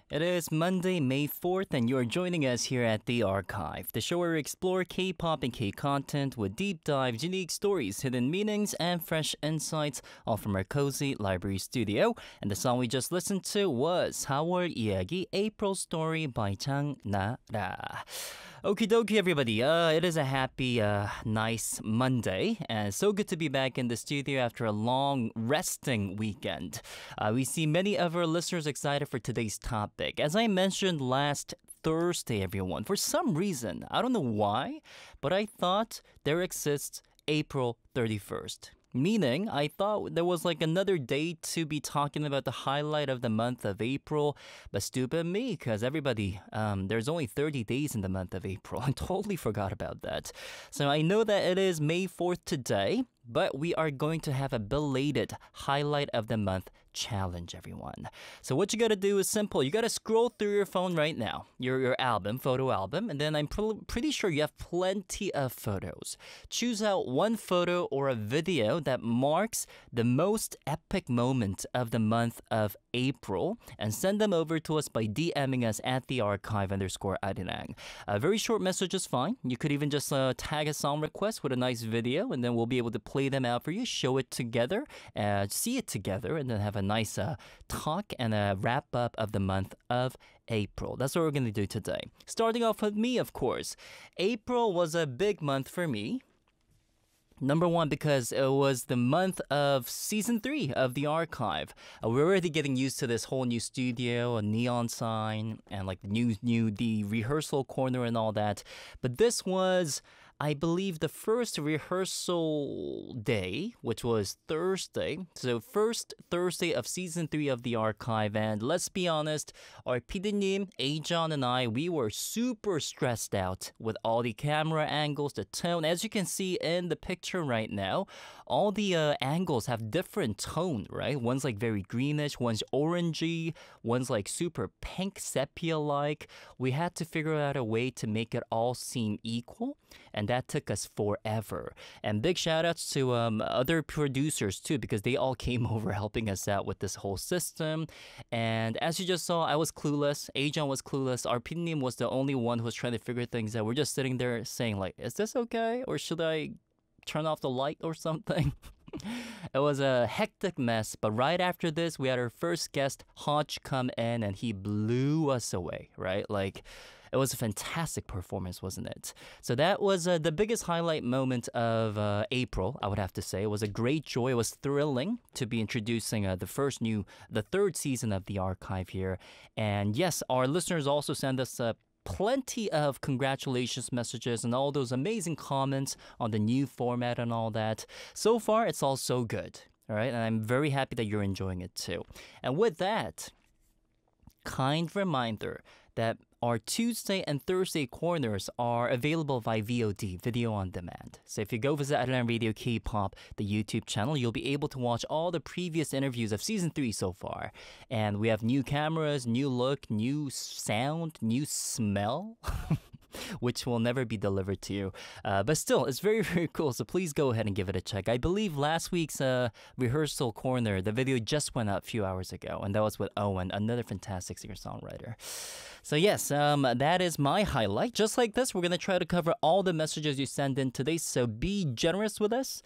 It is Monday, May 4th, and you're joining us here at The Archive, the show where we explore K-pop and K-content with deep dives, unique stories, hidden meanings, and fresh insights, all from our cozy library studio. And the song we just listened to was 4월 이야기, April Story by 장나라. Okie dokie, everybody. It is a happy, nice Monday, and so good to be back in the studio after a long resting weekend. We see many of our listeners excited for today's topic. As I mentioned last Thursday, everyone, for some reason, I don't know why, but I thought there exists April 31st. Meaning, I thought there was like another day to be talking about the highlight of the month of April. But stupid me, because everybody, there's only 30 days in the month of April. I totally forgot about that. So I know that it is May 4th today, but we are going to have a belated highlight of the month challenge, everyone. So what you got to do is simple. You got to scroll through your phone right now, your album, photo album, and then I'm pretty sure you have plenty of photos. Choose out one photo or a video that marks the most epic moment of the month of April and send them over to us by DMing us at the archive _Arirang. A very short message is fine. You could even just tag a song request with a nice video, and then we'll be able to play them out for you, show it together, see it together, and then have a nice talk and a wrap up of the month of April. That's what we're going to do today. Starting off with me, of course. April was a big month for me. Number one, because it was the month of season 3 of The Archive. We're already getting used to this whole new studio, a neon sign, and like the rehearsal corner and all that. But this was, I believe, the first rehearsal day, which was Thursday. So first Thursday of season 3 of The Archive. And let's be honest, our PD님, Ajon, and I, we were super stressed out with all the camera angles, the tone. As you can see in the picture right now, all the angles have different tone, right? One's like very greenish, one's orangey, one's like super pink sepia-like. We had to figure out a way to make it all seem equal, and that took us forever. And big shout outs to other producers too, because they all came over helping us out with this whole system. And as you just saw, I was clueless, Ajon was clueless, our PD님 was the only one who was trying to figure things out. We're just sitting there saying like, is this okay? Or should I turn off the light or something? It was a hectic mess, but right after this, we had our first guest, Hodge, come in, and he blew us away, right? Like, it was a fantastic performance, wasn't it? So that was the biggest highlight moment of April, I would have to say. It was a great joy. It was thrilling to be introducing the third season of The Archive here. And yes, our listeners also send us plenty of congratulations messages and all those amazing comments on the new format and all that. So far, it's all so good. All right, and I'm very happy that you're enjoying it too. And with that, kind reminder that our Tuesday and Thursday corners are available via VOD, video on demand. So if you go visit Arirang Radio K-pop, the YouTube channel, you'll be able to watch all the previous interviews of season 3 so far. And we have new cameras, new look, new sound, new smell. Which will never be delivered to you. But still, it's very, very cool. So please go ahead and give it a check. I believe last week's rehearsal corner, the video just went out a few hours ago. And that was with Owen, another fantastic singer-songwriter. So yes, that is my highlight. Just like this, we're going to try to cover all the messages you send in today. So be generous with us.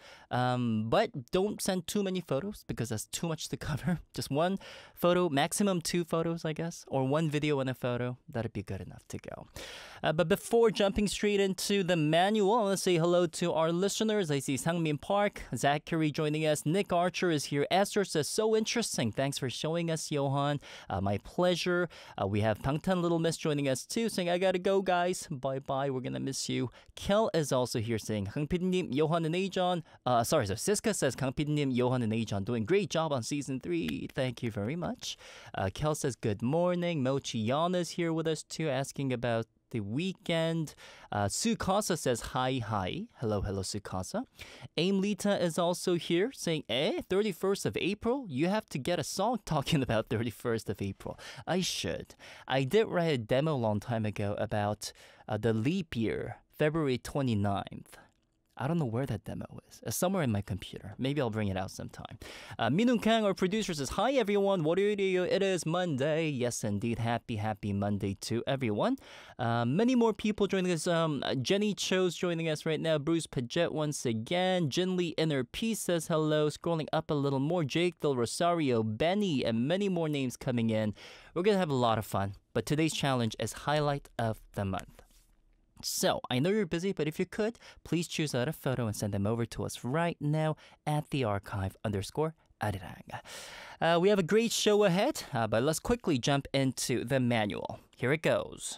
But don't send too many photos because that's too much to cover. Just one photo, maximum 2 photos, I guess. Or one video and a photo. That'd be good enough to go. But before jumping straight into the manual, I want to say hello to our listeners. I see Sangmin Park, Zachary joining us. Nick Archer is here. Esther says, so interesting. Thanks for showing us, Johan. My pleasure. We have Bangtan Little Miss joining us too, saying, I gotta go, guys. Bye-bye. We're gonna miss you. Kel is also here saying, Kang PD님, Johan and Ajon. So Siska says, Kang PD님, Johan and Ajon doing great job on season 3. Thank you very much. Kel says, good morning. Mochi Yana is here with us too, asking about the weekend. Sukasa says hi. Hello, Sukasa. Aim Lita is also here saying, 31st of April? You have to get a song talking about 31st of April. I should. I did write a demo a long time ago about the leap year, February 29th. I don't know where that demo is. It's somewhere in my computer. Maybe I'll bring it out sometime. Minun Kang, our producer, says, hi everyone, what do you do? It is Monday. Yes, indeed. Happy Monday to everyone. Many more people joining us. Jenny Cho's joining us right now. Bruce Paget once again. Jinli Inner Peace says hello. Scrolling up a little more. Jake Del Rosario, Benny, and many more names coming in. We're going to have a lot of fun. But today's challenge is Highlight of the Month. So, I know you're busy, but if you could, please choose out a photo and send them over to us right now at the archive_arirang. We have a great show ahead, but let's quickly jump into the manual. Here it goes.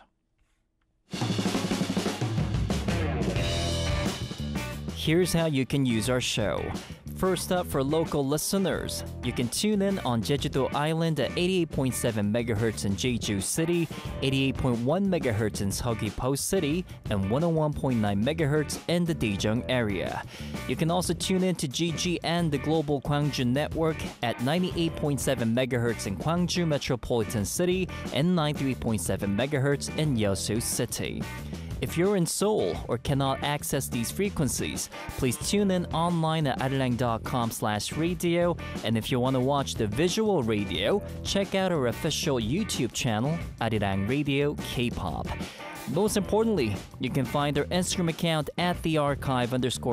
Here's how you can use our show. First up, for local listeners, you can tune in on Jeju-do Island at 88.7 MHz in Jeju City, 88.1 MHz in Seogwipo City, and 101.9 MHz in the Daejeong area. You can also tune in to GG and the Global Gwangju Network at 98.7 MHz in Gwangju Metropolitan City and 93.7 MHz in Yeosu City. If you're in Seoul or cannot access these frequencies, please tune in online at arirang.com/radio. And if you want to watch the visual radio, check out our official YouTube channel, Arirang Radio K-pop. Most importantly, you can find our Instagram account at the archive_.